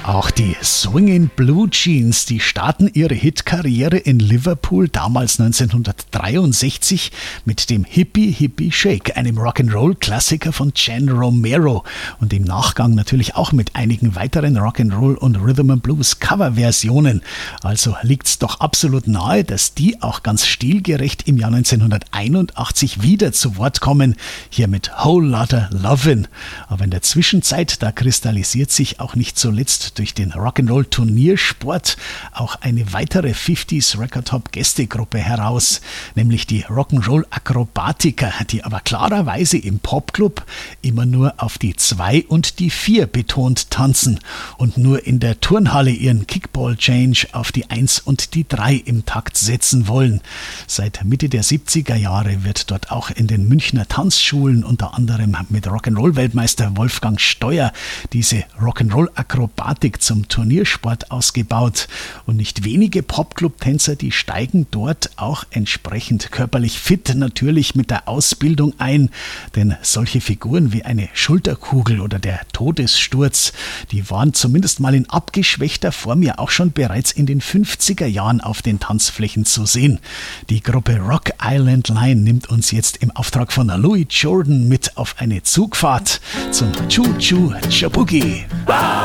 Auch die Swingin' Blue Jeans, die starten ihre Hitkarriere in Liverpool damals 1963 mit dem Hippie Hippie Shake, einem Rock'n'Roll-Klassiker von Jan Romero und im Nachgang natürlich auch mit einigen weiteren Rock'n'Roll und Rhythm and Blues Coverversionen. Also liegt's doch absolut nahe, dass die auch ganz stilgerecht im Jahr 1981 wieder zu Wort kommen, hier mit Whole Lotta Lovin'. Aber in der Zwischenzeit, da kristallisiert sich auch nicht zuletzt durch den Rock'n'Roll-Turniersport auch eine weitere 50s Record-Top-Gästegruppe heraus, nämlich die Rock'n'Roll Akrobatiker, die aber klarerweise im Popclub immer nur auf die 2 und die 4 betont tanzen und nur in der Turnhalle ihren Kickball-Change auf die 1 und die 3 im Takt setzen wollen. Seit Mitte der 70er Jahre wird dort auch in den Münchner Tanzschulen unter anderem mit Rock'n'Roll-Weltmeister Wolfgang Steuer diese Rock'n'Roll-Akrobatik zum Turniersport ausgebaut. Und nicht wenige Popclub-Tänzer, die steigen dort auch entsprechend körperlich fit natürlich mit der Ausbildung ein. Denn solche Figuren wie eine Schulterkugel oder der Todessturz, die waren zumindest mal in abgeschwächter Form ja auch schon bereits in den 50er Jahren auf den Tanzflächen zu sehen. Die Gruppe Rock Island Line nimmt uns jetzt im Auftrag von Louis Jordan mit auf eine Zugfahrt zum Choo Choo Chabugi.